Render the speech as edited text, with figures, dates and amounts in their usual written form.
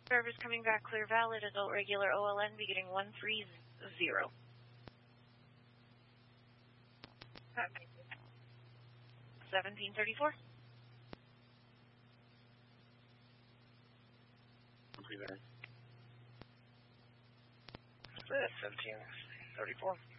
Driver's coming back clear, valid, adult regular OLN beginning 130. 1734. Copy that. 1734.